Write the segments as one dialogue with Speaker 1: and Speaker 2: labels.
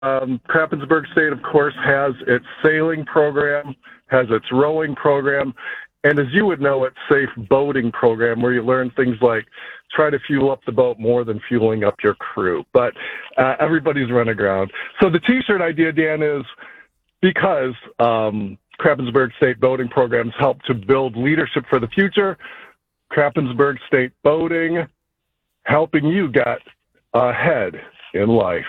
Speaker 1: Krappensburg State, of course, has its sailing program, has its rowing program, and as you would know, its safe boating program where you learn things like try to fuel up the boat more than fueling up your crew. But everybody's run aground. So the T-shirt idea, Dan, is because Krappensburg State boating programs help to build leadership for the future. Krappensburg State Boating, helping you get ahead in life.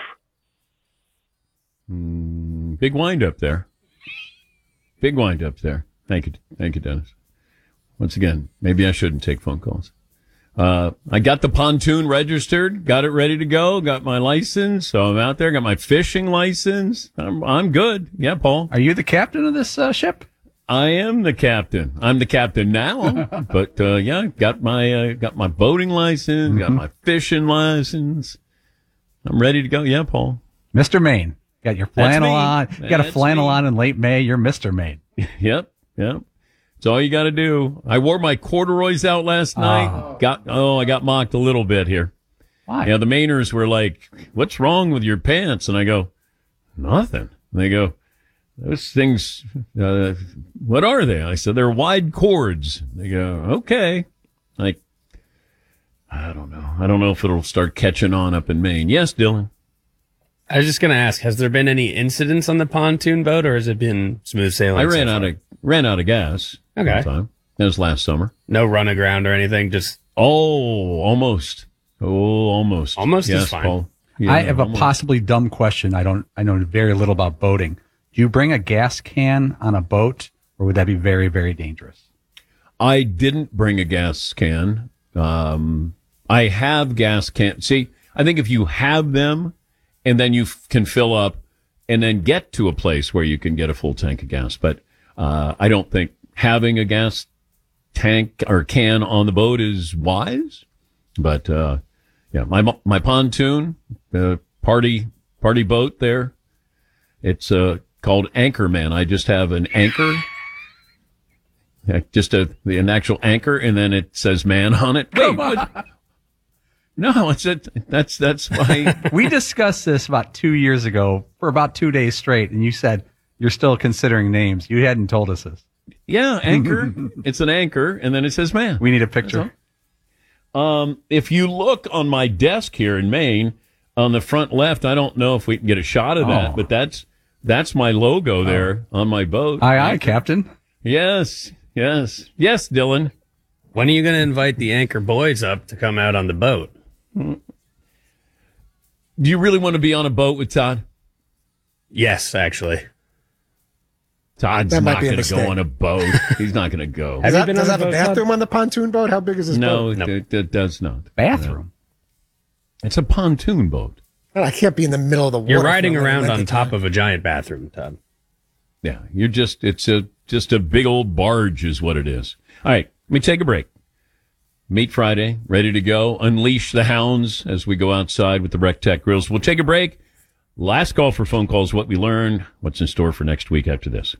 Speaker 2: Big wind up there. Big wind up there. Thank you, Dennis. Once again, maybe I shouldn't take phone calls. I got the pontoon registered, got it ready to go, got my license, so I'm out there, got my fishing license. I'm good. Yeah, Paul.
Speaker 3: Are you the captain of this ship?
Speaker 2: I am the captain. I'm the captain now, but yeah, got my boating license, got my fishing license. I'm ready to go. Yeah, Paul.
Speaker 3: Mr. Maine. Got your flannel on. You got a flannel on in late May. You're Mr. Maine.
Speaker 2: Yep. It's all you got to do. I wore my corduroys out last night. I got mocked a little bit here.
Speaker 3: Why?
Speaker 2: Yeah, the Mainers were like, "What's wrong with your pants?" And I go, "Nothing." And they go, "Those things, what are they?" I said, "They're wide cords." They go, "Okay." Like, I don't know. I don't know if it'll start catching on up in Maine. Yes, Dylan.
Speaker 4: I was just going to ask, has there been any incidents on the pontoon boat, or has it been smooth sailing?
Speaker 2: I ran out of gas.
Speaker 4: Okay.
Speaker 2: That was last summer.
Speaker 4: No run aground or anything, just...
Speaker 2: almost. Almost.
Speaker 4: Almost
Speaker 2: yes,
Speaker 4: is fine.
Speaker 2: Paul. Yeah,
Speaker 3: I have a possibly dumb question. I know very little about boating. Do you bring a gas can on a boat, or would that be very, very dangerous?
Speaker 2: I didn't bring a gas can. I have gas cans. See, I think if you have them, and then you can fill up and then get to a place where you can get a full tank of gas. But I don't think having a gas tank or can on the boat is wise. But yeah, my pontoon party boat there, it's called Anchorman. I just have an anchor, just an actual anchor, and then it says man on it. Wait, what? No, that's why.
Speaker 3: We discussed this about 2 years ago for about 2 days straight, and you said you're still considering names. You hadn't told us this.
Speaker 2: Yeah, anchor. It's an anchor, and then it says man.
Speaker 3: We need a picture.
Speaker 2: If you look on my desk here in Maine, on the front left, I don't know if we can get a shot of that, but that's my logo there on my boat.
Speaker 3: Aye, Captain.
Speaker 2: Yes, Dylan.
Speaker 4: When are you going to invite the anchor boys up to come out on the boat?
Speaker 2: Do you really want to be on a boat with Todd?
Speaker 4: Yes, actually.
Speaker 2: Todd's not going to go on a boat. He's not going to go.
Speaker 5: Does it have a bathroom on the pontoon boat? How big is this boat?
Speaker 2: No, it does not.
Speaker 3: Bathroom?
Speaker 2: No. It's a pontoon boat.
Speaker 5: Well, I can't be in the middle of the water.
Speaker 4: You're riding around on top of a giant bathroom, Todd.
Speaker 2: Yeah, it's just a big old barge is what it is. All right, let me take a break. Meat Friday, ready to go. Unleash the hounds as we go outside with the Rec Tech Grills. We'll take a break. Last call for phone calls, what we learned, what's in store for next week after this.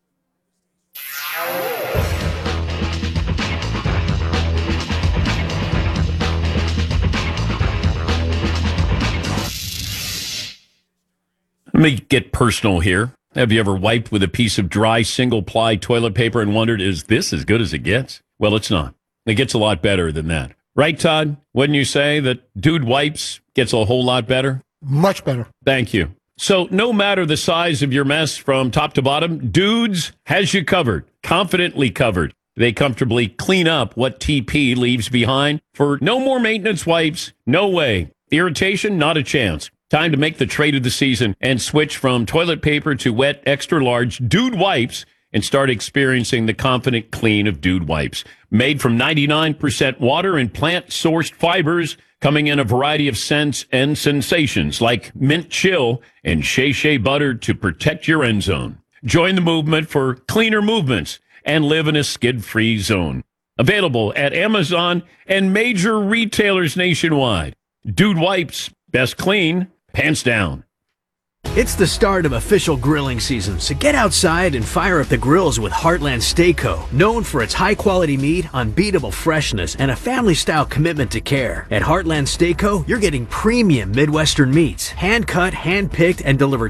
Speaker 2: Let me get personal here. Have you ever wiped with a piece of dry single-ply toilet paper and wondered, is this as good as it gets? Well, it's not. It gets a lot better than that. Right, Todd? Wouldn't you say that Dude Wipes gets a whole lot better?
Speaker 5: Much better.
Speaker 2: Thank you. So no matter the size of your mess from top to bottom, Dudes has you covered, confidently covered. They comfortably clean up what TP leaves behind for no more maintenance wipes. No way. Irritation? Not a chance. Time to make the trade of the season and switch from toilet paper to wet, extra large Dude Wipes and start experiencing the confident clean of Dude Wipes. Made from 99% water and plant-sourced fibers, coming in a variety of scents and sensations like mint chill and Shea Shea butter to protect your end zone. Join the movement for cleaner movements and live in a skid-free zone. Available at Amazon and major retailers nationwide. Dude Wipes, best clean, pants down.
Speaker 6: It's the start of official grilling season, so get outside and fire up the grills with Heartland Steakco, known for its high-quality meat, unbeatable freshness, and a family-style commitment to care. At Heartland Steakco, you're getting premium Midwestern meats, hand-cut, hand-picked, and delivered